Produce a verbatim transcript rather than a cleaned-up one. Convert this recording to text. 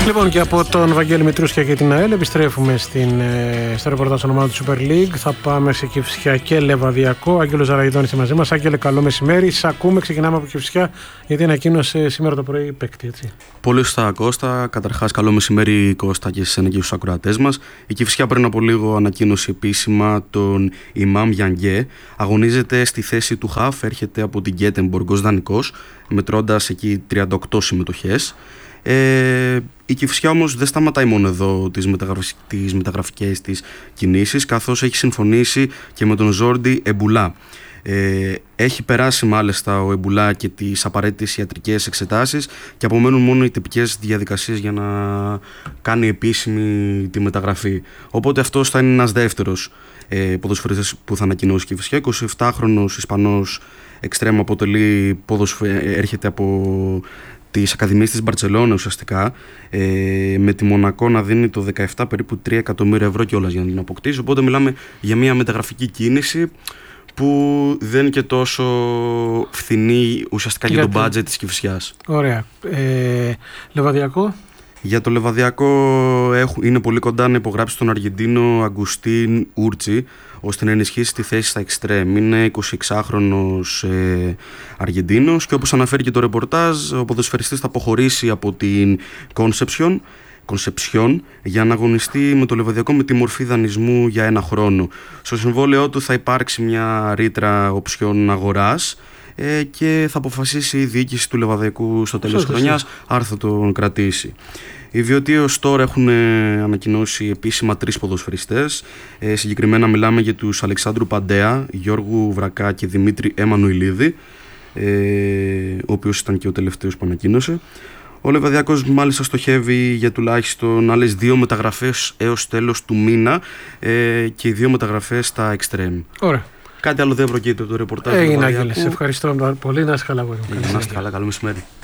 Λοιπόν, και από τον Βαγγέλη Μητρούσια και την ΑΕΛ επιστρέφουμε στην, στο ρεπορτάζ των ομάδων του Super League. Θα πάμε σε Κηφισιά και Λεβαδιακό. Άγγελος Ζαραγιδόνης μαζί μας. Άγγελε, καλό μεσημέρι. Σας ακούμε. Ξεκινάμε από Κηφισιά, γιατί ανακοίνωσε σήμερα το πρωί παίκτη, έτσι. Πολύ σωστά, Κώστα. Καταρχάς, καλό μεσημέρι, Κώστα, και σε στους ακροατές μας. Η Κηφισιά πριν από λίγο ανακοίνωσε επίσημα τον Ιμάμ Γιανγκέ. Αγωνίζεται στη θέση του Χαφ, έρχεται από την Γκέτεμποργκ ως δανεικός, μετρώντας εκεί τριάντα οκτώ συμμετοχές. Ε, η Κηφισιά όμως δεν σταματάει μόνο εδώ τις, μεταγραφ... τις μεταγραφικές της κινήσεις, καθώς έχει συμφωνήσει και με τον Ζόρντι Εμπουλά. Ε, έχει περάσει μάλιστα ο Εμπουλά και τις απαραίτητες ιατρικές εξετάσεις και απομένουν μόνο οι τυπικές διαδικασίες για να κάνει επίσημη τη μεταγραφή. Οπότε αυτός θα είναι ένας δεύτερος ε, ποδοσφαιριστής που θα ανακοινώσει η Κηφισιά. εικοσιεπτάχρονος Ισπανός εξτρέμ, αποτελεί ποδοσφαι... έρχεται από τις ακαδημίες της Μπαρτσελώνα ουσιαστικά, ε, με τη Μονακό να δίνει το δεκαεπτά περίπου τρία εκατομμύρια ευρώ κιόλας για να την αποκτήσει. Οπότε μιλάμε για μια μεταγραφική κίνηση που δεν είναι και τόσο φθηνή ουσιαστικά για, για το budget της Κηφισιάς. Ωραία. Ε, Λεβαδιακό. Για το Λεβαδιακό είναι πολύ κοντά να υπογράψει τον Αργεντίνο Αγκουστίν Ούρτσι, ώστε να ενισχύσει τη θέση στα εξτρέμ. Είναι εικοσιεξάχρονος ε, Αργεντίνος και όπως αναφέρει και το ρεπορτάζ, ο ποδοσφαιριστής θα αποχωρήσει από την Concepción, Concepción για να αγωνιστεί με το Λεβαδιακό με τη μορφή δανεισμού για ένα χρόνο. Στο συμβόλαιό του θα υπάρξει μια ρήτρα οψιών αγοράς ε, και θα αποφασίσει η διοίκηση του Λεβαδιακού στο τέλος της χρονιάς αν θα τον κρατήσει. Οι Βιωτίος τώρα έχουν ανακοινώσει επίσημα τρεις ποδοσφαιριστές. Ε, συγκεκριμένα μιλάμε για τους Αλεξάνδρου Παντέα, Γιώργου Βρακά και Δημήτρη Εμμανουηλίδη, ε, ο οποίος ήταν και ο τελευταίος που ανακοίνωσε. Ο Λεβαδιακός μάλιστα στοχεύει για τουλάχιστον άλλες δύο μεταγραφές έως τέλος του μήνα ε, και οι δύο μεταγραφές στα εξτρέμ. Ωραία. Κάτι άλλο δεν προκύπτει από το ρεπορτάζ. Έγινε, Άγγελε. Σε ευχαριστώ πολύ. Να είσαι καλά, να είστε καλά. Καλό μεσημέρι.